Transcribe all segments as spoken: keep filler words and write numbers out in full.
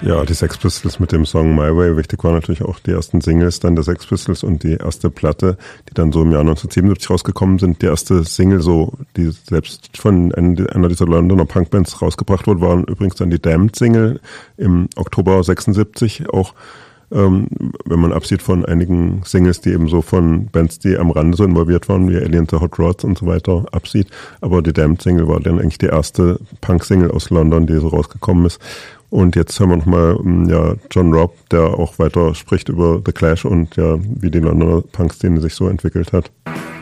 Ja, die Sex Pistols mit dem Song My Way. Wichtig waren natürlich auch die ersten Singles dann der Sex Pistols und die erste Platte, die dann so im Jahr neunzehnhundertsiebenundsiebzig rausgekommen sind. Die erste Single, so die selbst von einer dieser Londoner Punkbands rausgebracht wurde, waren übrigens dann die Damned-Single im Oktober sechsundsiebzig. Auch ähm, wenn man absieht von einigen Singles, die eben so von Bands, die am Rande so involviert waren, wie Alien the Hot Rods und so weiter, absieht. Aber die Damned-Single war dann eigentlich die erste Punk-Single aus London, die so rausgekommen ist. Und jetzt hören wir nochmal ja, John Robb, der auch weiter spricht über The Clash und ja, wie die Londoner Punk-Szene sich so entwickelt hat.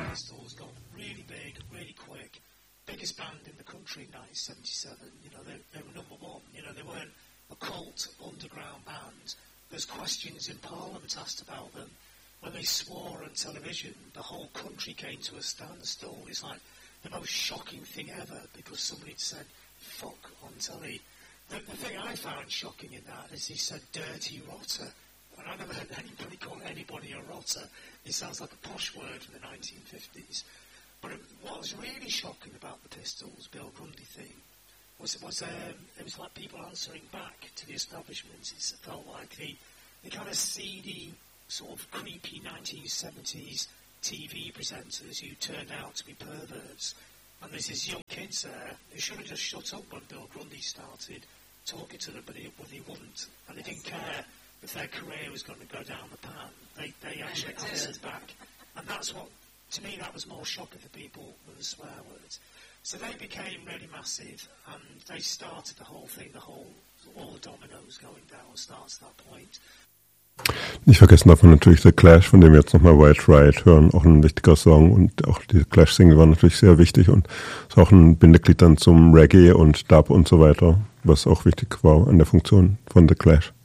The, the thing I found shocking in that is he said dirty rotter. And I never heard anybody call anybody a rotter. It sounds like a posh word from the nineteen fifties. But it, what was really shocking about the Pistols' Bill Grundy thing was it was um, it was like people answering back to the establishment. It felt like the, the kind of seedy, sort of creepy nineteen seventies T V presenters who turned out to be perverts. And there's these young kids there who should have just shut up when Bill Grundy started talking to them, but he, but he wouldn't. And they didn't care if their career was going to go down the pan. They they actually answered back. And that's what, to me, that was more shocking for people than the swear words. So they became really massive, and they started the whole thing, the whole, all the dominoes going down starts at that point. Nicht vergessen darf man natürlich The Clash, von dem wir jetzt nochmal White Riot hören, auch ein wichtiger Song, und auch die Clash-Single war natürlich sehr wichtig und ist auch ein Bindeglied dann zum Reggae und Dub und so weiter, was auch wichtig war an der Funktion von The Clash.